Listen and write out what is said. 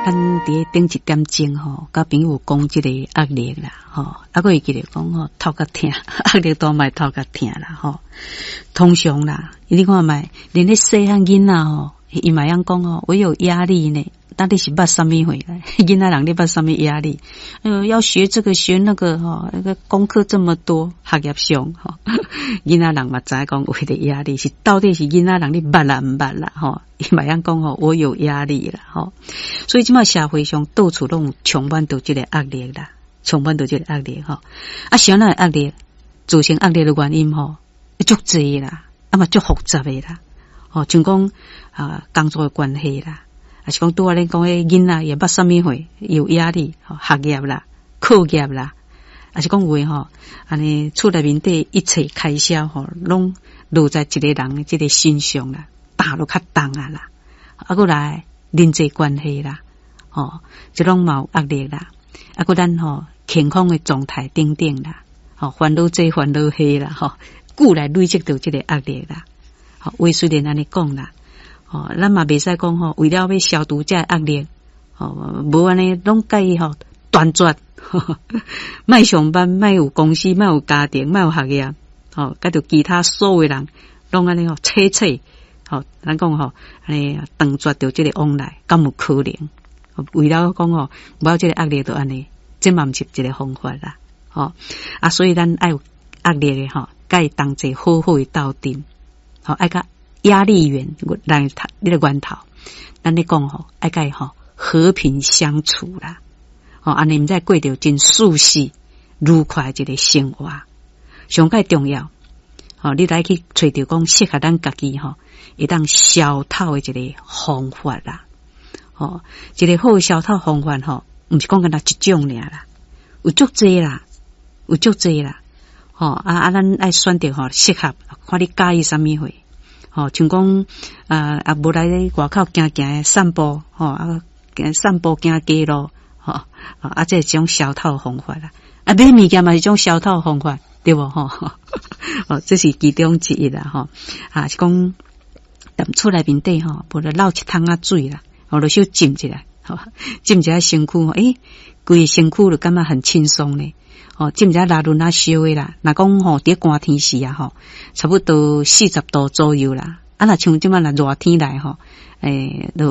咱伫顶一点钟吼，甲朋友讲即个压力啦，吼，还会记得讲吼，头壳痛，压力多买头壳痛啦，吼。通常啦，你看卖，连咧细汉囡仔吼，伊嘛样讲吼，我有压力呢。到底是捌什么回来？囡仔人你捌什么压力？要学这个学那个吼，那个功课这么多，学业上吼，囡仔人嘛知讲有迄个压力是到底是囡仔人你捌啦毋捌啦吼？伊嘛样讲吼，我有压力啦吼。所以即卖社会上到处拢充满着即个压力啦，充满着即个压力吼。啊，啥那压力造成压力的原因吼，足济啦，啊嘛足复杂的啦。吼，像讲工作的关系啦。还是讲拄仔恁讲诶囡仔也捌什么会有压力，学业啦、课业啦，还是讲有诶吼，安尼厝内面底一切开销吼，拢落在一个人即个身上啦，担落较重啊啦，啊过来人际关系啦，吼，即拢嘛有压力啦，啊过咱吼健康诶状态等等啦，吼烦恼这烦恼迄啦，吼，故来累积到即个压力啦，吼，话虽然安尼讲啦。哦，咱嘛袂使讲吼，为了要消除这压力，哦，无安尼拢介意吼断绝，卖上班，卖有公司，卖有家庭，卖有学业，哦，甲着其他所有人拢安尼吼切，吼，咱讲吼，安尼断绝着这个往来，敢有可能？为了讲吼，无这个压力就安尼，这嘛毋是一个方法啦，吼啊，所以咱爱有压力的吼，该当做好好的斗阵，吼爱甲。压力源来你的源头，咱咧讲吼，爱甲吼和平相处啦，吼安尼毋再过着真舒适、愉快一个生活，上介重要。吼，你来去找着讲适合咱家己吼，会当消透的一个方法啦。吼，一个好消透方法吼，毋是讲干那一种尔啦，有足济啦，有足济啦。吼咱爱选择吼适合，看你介意什么货。吼，像讲无来外口行散步，吼散步行街路，吼这是种消透方法啦。买物件嘛是种消透方法，对无吼？哦，这是其中之一啦，吼是讲厝内面底吼，无就捞一桶水啦，就小浸一下，吼浸一下身躯，规个身躯就感觉很轻松咧。哦，浸一下拉轮烧的啦。若讲吼，伫寒天时啊，吼，差不多40度左右啦。啊，若像即摆若热天来吼，